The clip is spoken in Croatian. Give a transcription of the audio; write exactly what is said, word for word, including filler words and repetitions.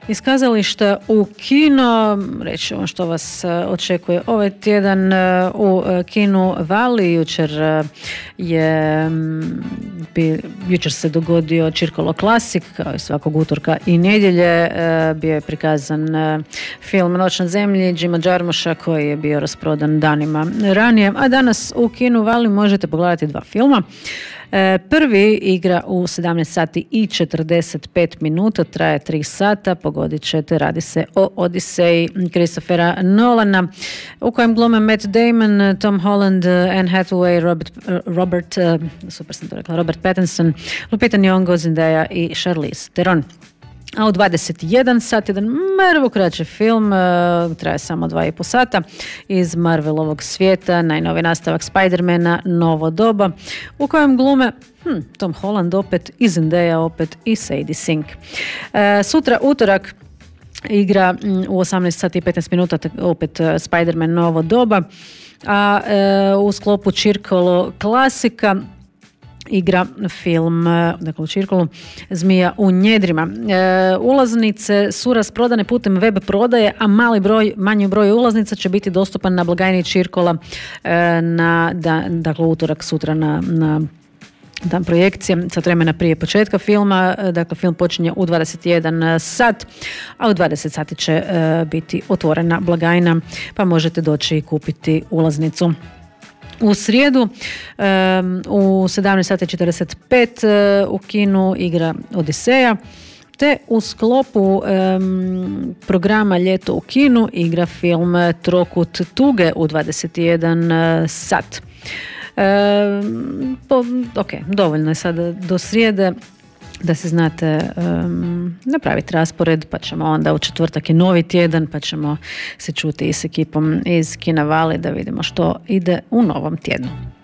iz kazališta u kino. Reći vam što vas očekuje ovaj tjedan u kinu Vali. Jučer je bi, jučer se dogodio Circolo Classic, kao i svakog utorka i nedjelje. Bio je prikazan film Noć na zemlji Jima Jarmusha koji je bio rasprodan danima ranije, a danas u kinu Vali možete pogledati dva filma. Prvi igra u sedamnaest sati i četrdeset pet minuta, traje tri sata, pogodit ćete, radi se o Odiseji Christophera Nolana, u kojem glume Matt Damon, Tom Holland, Anne Hathaway, Robert, Robert super sam to rekla, Robert Pattinson, Lupita Nyong'o, Zendaya i Charlize Theron. A u dvadeset jedan sat jedan mrvo kraći film, traje samo dva i pol sata, iz Marvelovog svijeta, najnoviji nastavak Spider-mana Novo doba, u kojem glume hm, Tom Holland opet i Zendaya opet i Sadie Sink. E, sutra utorak igra u osamnaest sati i petnaest minuta opet Spider-man Novo doba, a e, u sklopu Circolo Klasika igra film, dakle u Circolu, Zmija u njedrima. E, ulaznice su rasprodane putem web prodaje, a mali broj, manji broj ulaznica će biti dostupan na blagajni Circola e, na, da, dakle utorak sutra na, na dan projekcije, sat vremena prije početka filma. Dakle, film počinje u dvadeset jedan sat, a u dvadeset sati će e, biti otvorena blagajna, pa možete doći i kupiti ulaznicu. U srijedu um, u sedamnaest sati i četrdeset pet uh, u kinu igra Odiseja, te u sklopu um, programa Ljeto u kinu igra film Trokut tuge u dvadeset jedan sat. Um, po, ok, dovoljno je sada do srijede da se znate um, napraviti raspored, pa ćemo onda u četvrtak i novi tjedan, pa ćemo se čuti i s ekipom iz Kina Vali da vidimo što ide u novom tjednu.